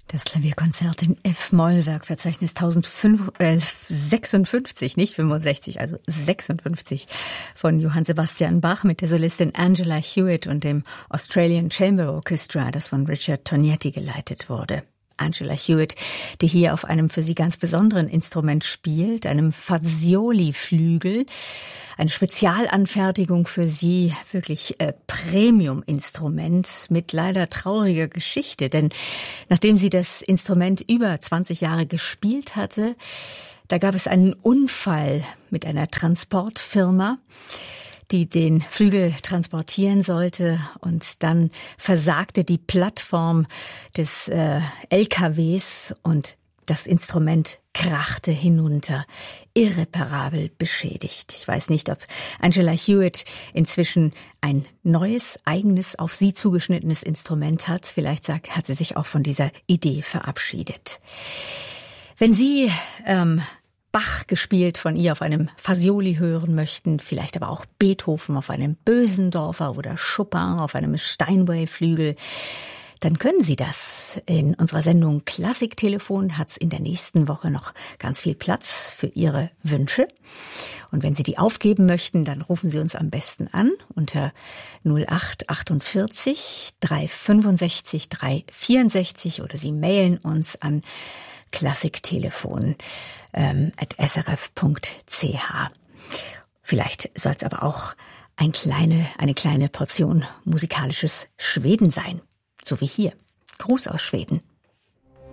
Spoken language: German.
Das Klavierkonzert in F-Moll, Werkverzeichnis 1056, nicht 65, also 56 von Johann Sebastian Bach mit der Solistin Angela Hewitt und dem Australian Chamber Orchestra, das von Richard Tognetti geleitet wurde. Angela Hewitt, die hier auf einem für sie ganz besonderen Instrument spielt, einem Fazioli-Flügel, eine Spezialanfertigung für sie, wirklich Premium-Instrument mit leider trauriger Geschichte, denn nachdem sie das Instrument über 20 Jahre gespielt hatte, da gab es einen Unfall mit einer Transportfirma, die den Flügel transportieren sollte, und dann versagte die Plattform des LKWs und das Instrument krachte hinunter, irreparabel beschädigt. Ich weiß nicht, ob Angela Hewitt inzwischen ein neues, eigenes, auf sie zugeschnittenes Instrument hat. Vielleicht hat sie sich auch von dieser Idee verabschiedet. Wenn Sie Bach gespielt von ihr auf einem Fazioli hören möchten, vielleicht aber auch Beethoven auf einem Bösendorfer oder Chopin auf einem Steinway-Flügel, dann können Sie das. In unserer Sendung Klassiktelefon hat's in der nächsten Woche noch ganz viel Platz für Ihre Wünsche. Und wenn Sie die aufgeben möchten, dann rufen Sie uns am besten an unter 0848 365 364 oder Sie mailen uns an klassiktelefon@srf.ch. Vielleicht soll es aber auch eine kleine Portion musikalisches Schweden sein, so wie hier. Gruß aus Schweden.